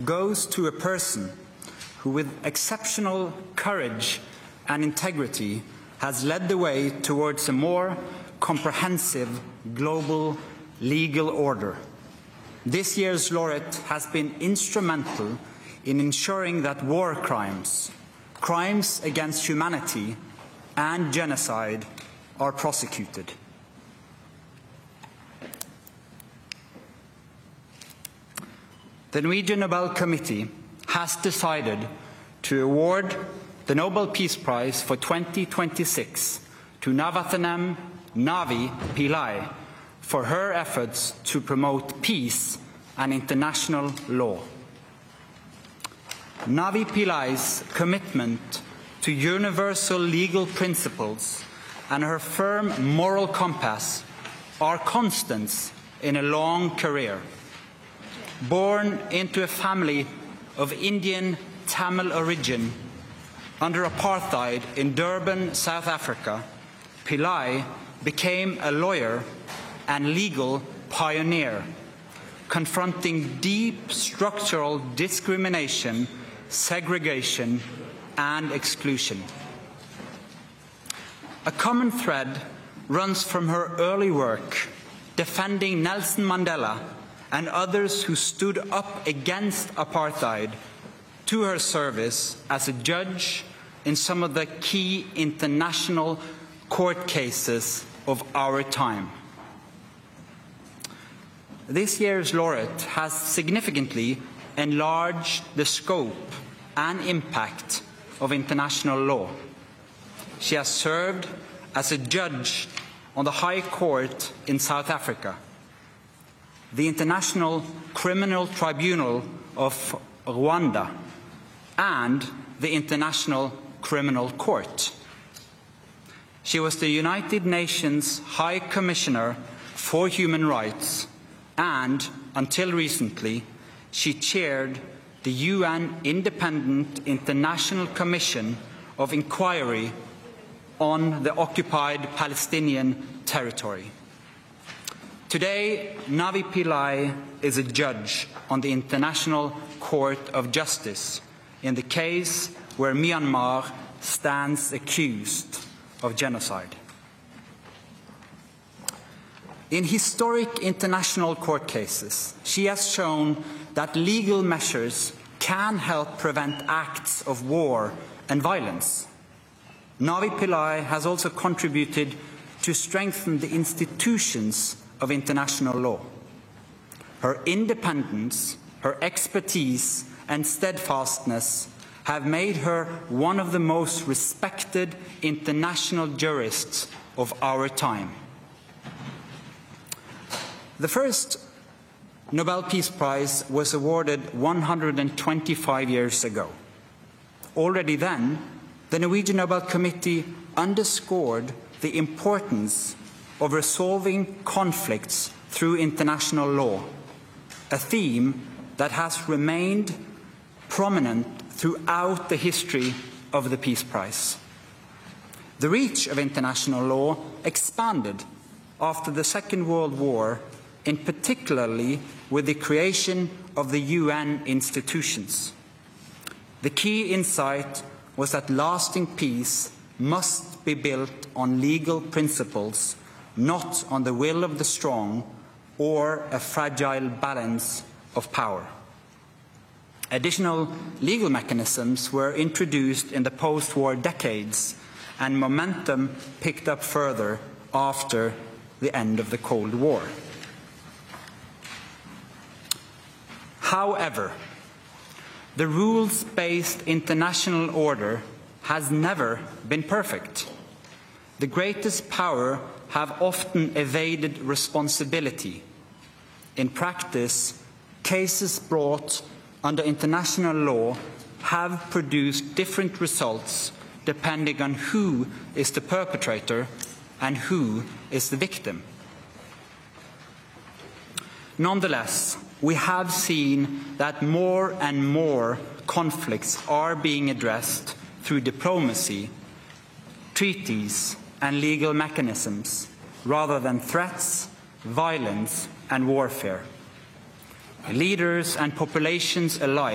goes to a person who, with exceptional courage and integrity, has led the way towards a more comprehensive global legal order. This year's laureate has been instrumental in ensuring that war crimes, crimes against humanity, and genocide are prosecuted. The Norwegian Nobel Committee has decided to award the Nobel Peace Prize for 2026 to Navarathnam Navi Pillai for her efforts to promote peace and international law. Navi Pillai's commitment to universal legal principles and her firm moral compass are constants in a long career. Born into a family of Indian Tamil origin under apartheid in Durban, South Africa, Pillai became a lawyer and legal pioneer, confronting deep structural discrimination, segregation, and exclusion. A common thread runs from her early work defending Nelson Mandela and others who stood up against apartheid to her service as a judge in some of the key international court cases of our time. This year's laureate has significantly enlarged the scope and impact of international law. She has served as a judge on the High Court in South Africa, the International Criminal Tribunal of Rwanda, and the International Criminal Court. She was the United Nations High Commissioner for Human Rights, and, until recently, she chaired the UN Independent International Commission of Inquiry on the occupied Palestinian territory. Today, Navi Pillai is a judge on the International Court of Justice in the case where Myanmar stands accused of genocide. In historic international court cases, she has shown that legal measures can help prevent acts of war and violence. Navi Pillai has also contributed to strengthen the institutions of international law. Her independence, her expertise, and steadfastness have made her one of the most respected international jurists of our time. The first Nobel Peace Prize was awarded 125 years ago. Already then, the Norwegian Nobel Committee underscored the importance of resolving conflicts through international law, a theme that has remained prominent throughout the history of the Peace Prize. The reach of international law expanded after the Second World War, in particularly with the creation of the UN institutions. The key insight was that lasting peace must be built on legal principles, not on the will of the strong or a fragile balance of power. Additional legal mechanisms were introduced in the post-war decades, and momentum picked up further after the end of the Cold War. However, the rules-based international order has never been perfect. The greatest power have often evaded responsibility. In practice, cases brought under international law have produced different results depending on who is the perpetrator and who is the victim. Nonetheless, we have seen that more and more conflicts are being addressed through diplomacy, treaties, and legal mechanisms, rather than threats, violence, and warfare. Leaders and populations alike